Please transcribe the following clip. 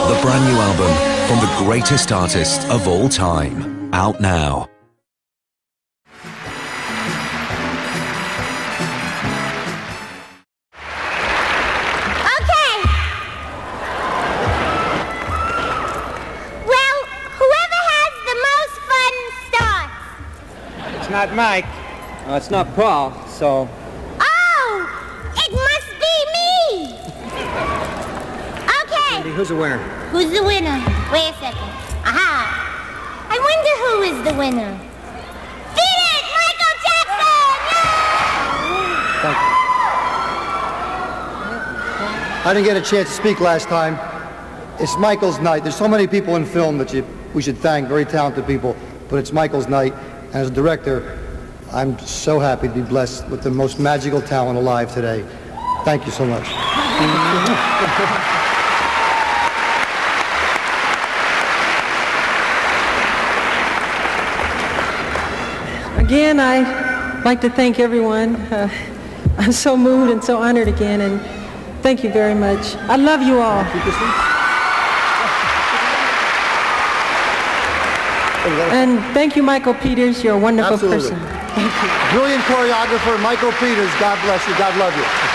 The brand new album from the greatest artist of all time. Out now. Okay. Well, whoever has the most fun starts. It's not Mike. It's not Paul, so... Oh! It must be me! Okay. Andy, who's the winner? Who's the winner? Wait a second. Aha! I wonder who is the winner. Beat it! Michael Jackson! Yeah! Thank you. I didn't get a chance to speak last time. It's Michael's night. There's so many people in film that we should thank, very talented people, but it's Michael's night. And as a director, I'm so happy to be blessed with the most magical talent alive today. Thank you so much. Again, I'd like to thank everyone. I'm so moved and so honored again, and thank you very much. I love you all. And thank you, Michael Peters. You're a wonderful Absolutely. person. Thank you. Brilliant choreographer, Michael Peters. God bless you. God love you.